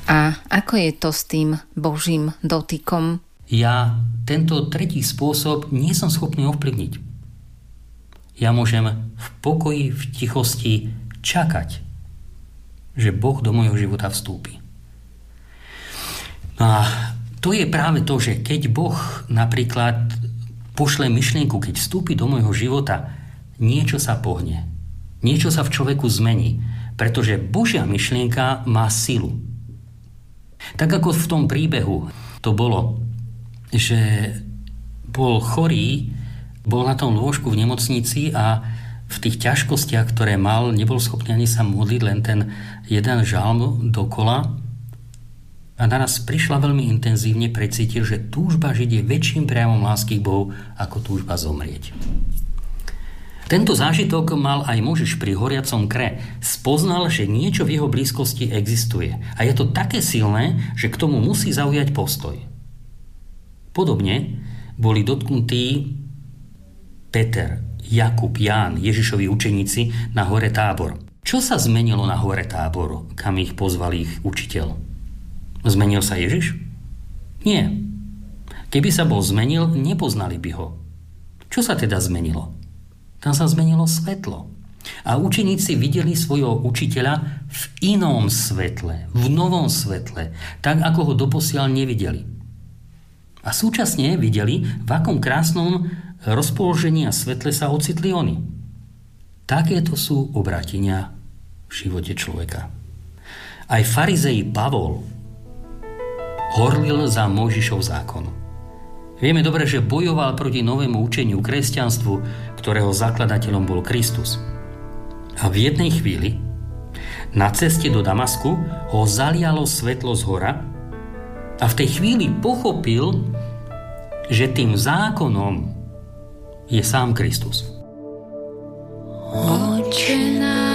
A ako je to s tým Božím dotykom? Ja tento tretí spôsob nie som schopný ovplyvniť. Ja môžem v pokoji, v tichosti čakať, že Boh do môjho života vstúpi. No a to je práve to, že keď Boh napríklad pošle myšlienku, keď vstúpi do môjho života, niečo sa pohne. Niečo sa v človeku zmení, pretože Božia myšlienka má silu. Tak ako v tom príbehu to bolo, že bol chorý, bol na tom lôžku v nemocnici a v tých ťažkostiach, ktoré mal, nebol schopný ani sa modliť, len ten jeden žalm dokola. A naraz prišla veľmi intenzívne, precítil, že túžba žiť je väčším prejavom lásky k Bohu, ako túžba zomrieť. Tento zážitok mal aj Mojžiš pri horiacom kre. Spoznal, že niečo v jeho blízkosti existuje. A je to také silné, že k tomu musí zaujať postoj. Podobne boli dotknutí Peter, Jakub, Ján, Ježišovi učeníci na hore Tábor. Čo sa zmenilo na hore Tábor, kam ich pozval ich učiteľ? Zmenil sa Ježiš? Nie. Keby sa bol zmenil, nepoznali by ho. Čo sa teda zmenilo? Tam sa zmenilo svetlo. A učeníci videli svojho učiteľa v inom svetle, v novom svetle, tak ako ho doposiaľ nevideli. A súčasne videli, v akom krásnom rozpoložení a svetle sa ocitli oni. Takéto sú obrátenia v živote človeka. Aj farizej Pavol horlil za Mojžišov zákon. Vieme dobre, že bojoval proti novému učeniu kresťanstvu, ktorého zakladateľom bol Kristus. A v jednej chvíli na ceste do Damasku ho zalialo svetlo z hora a v tej chvíli pochopil, že tým zákonom je sám Kristus. Otče náš,